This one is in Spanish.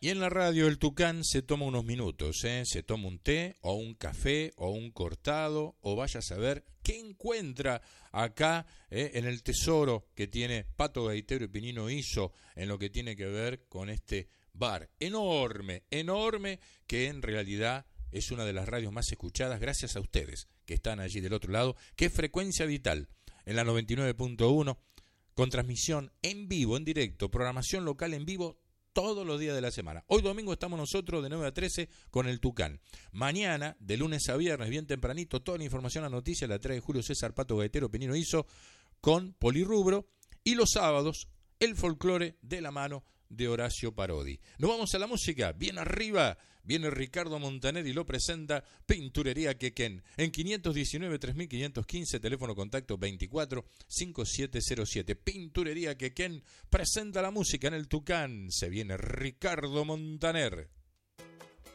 Y en la radio el Tucán se toma unos minutos, se toma un té o un café o un cortado o vaya a saber qué encuentra acá en el tesoro que tiene Pato Gaitero y Pinino Iso en lo que tiene que ver con este bar enorme, enorme, que en realidad es una de las radios más escuchadas gracias a ustedes que están allí del otro lado, que es Frecuencia Vital en la 99.1, con transmisión en vivo, en directo, programación local en vivo todos los días de la semana. Hoy domingo estamos nosotros de 9 a 13 con el Tucán. Mañana, de lunes a viernes, bien tempranito, toda la información, la noticia la trae Julio César Pato Gaitero Pinino Iso con Polirrubro. Y los sábados, el folclore de la mano de Horacio Parodi. Nos vamos a la música, bien arriba, viene Ricardo Montaner y lo presenta Pinturería Quequén, en 519-3515, teléfono contacto 24-5707. Pinturería Quequén presenta la música en el Tucán, se viene Ricardo Montaner.